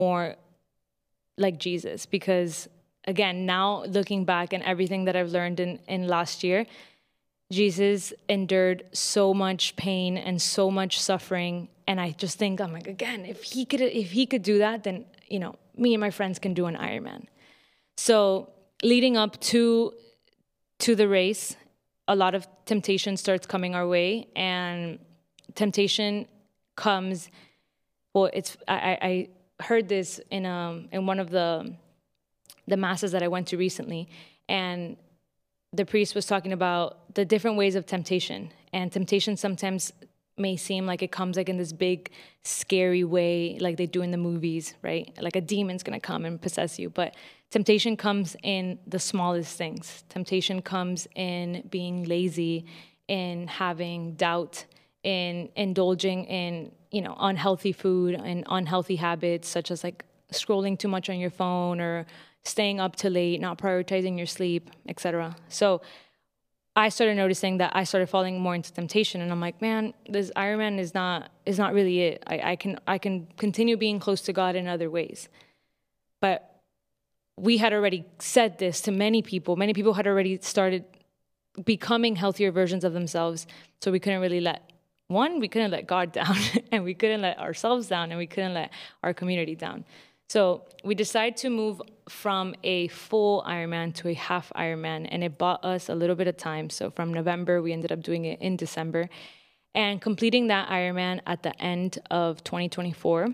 more like Jesus. Because again, now looking back and everything that I've learned in last year, Jesus endured so much pain and so much suffering. And I just think, I'm like, again, if he could do that, then, me and my friends can do an Ironman. So leading up to the race, a lot of temptation starts coming our way, and temptation comes. Well, I heard this in one of the masses that I went to recently, and the priest was talking about the different ways of temptation. And temptation sometimes may seem like it comes like in this big, scary way, like they do in the movies, right? Like a demon's gonna come and possess you. But temptation comes in the smallest things. Temptation comes in being lazy, in having doubt, in indulging in, unhealthy food and unhealthy habits, such as like scrolling too much on your phone or staying up too late, not prioritizing your sleep, etc. So I started noticing that I started falling more into temptation, and I'm like, man, this Ironman is not really it. I can continue being close to God in other ways. But we had already said this to many people. Many people had already started becoming healthier versions of themselves. So we couldn't really let God down, and we couldn't let ourselves down, and we couldn't let our community down. So we decided to move from a full Ironman to a half Ironman, and it bought us a little bit of time. So from November, we ended up doing it in December. And completing that Ironman at the end of 2024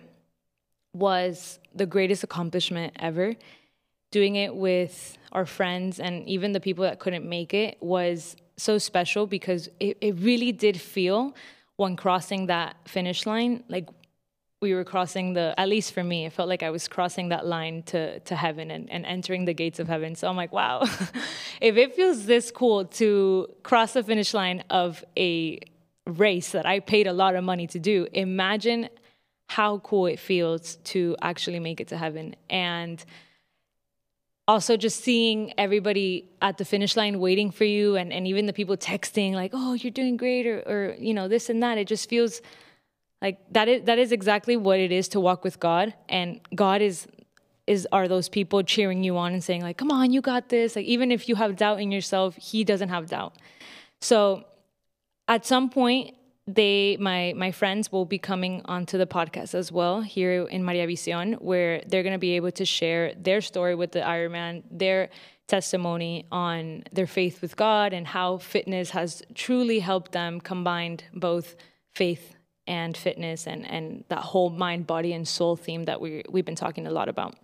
was the greatest accomplishment ever. Doing it with our friends and even the people that couldn't make it was so special, because it really did feel, when crossing that finish line, like we were crossing at least for me, it felt like I was crossing that line to heaven and entering the gates of heaven. So I'm like, wow, if it feels this cool to cross the finish line of a race that I paid a lot of money to do, imagine how cool it feels to actually make it to heaven. And also just seeing everybody at the finish line waiting for you, and even the people texting like, oh, you're doing great, or this and that. It just feels like that is exactly what it is to walk with God. And God are those people cheering you on and saying like, come on, you got this. Like, even if you have doubt in yourself, he doesn't have doubt. So at some point, my friends will be coming onto the podcast as well here in Maria Visión, where they're going to be able to share their story with the Ironman, their testimony on their faith with God, and how fitness has truly helped them combine both faith and fitness, and that whole mind, body, and soul theme that we've been talking a lot about.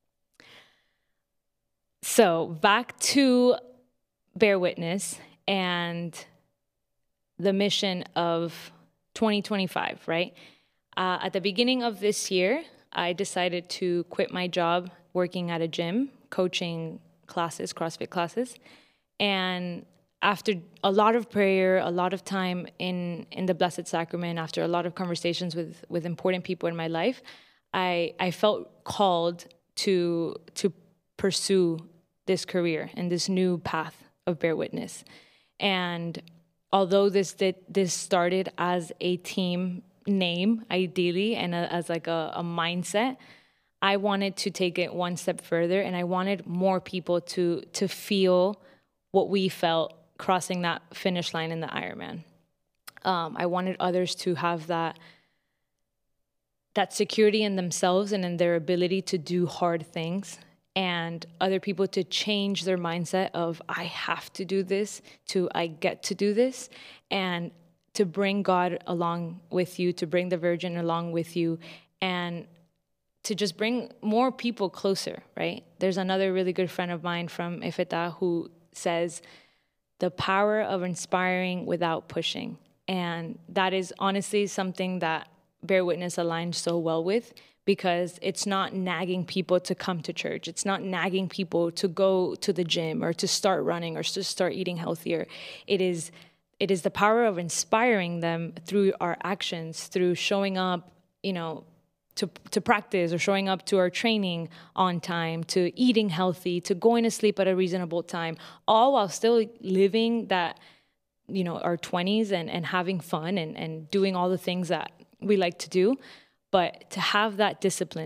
So back to Bear Witness and the mission of 2025, right? At the beginning of this year, I decided to quit my job working at a gym, coaching classes, CrossFit classes. And after a lot of prayer, a lot of time in the Blessed Sacrament, after a lot of conversations with important people in my life, I felt called to pursue this career and this new path of Bear Witness. And although this started as a team name, ideally, and as like a mindset, I wanted to take it one step further, and I wanted more people to feel what we felt crossing that finish line in the Ironman. I wanted others to have that security in themselves and in their ability to do hard things, and other people to change their mindset of, I have to do this, to I get to do this, and to bring God along with you, to bring the Virgin along with you, and to just bring more people closer, right? There's another really good friend of mine from Ifeta who says, the power of inspiring without pushing. And that is honestly something that Bear Witness aligns so well with, because it's not nagging people to come to church. It's not nagging people to go to the gym or to start running or to start eating healthier. It is the power of inspiring them through our actions, through showing up, to practice, or showing up to our training on time, to eating healthy, to going to sleep at a reasonable time, all while still living that, our 20s and having fun and doing all the things that we like to do. But to have that discipline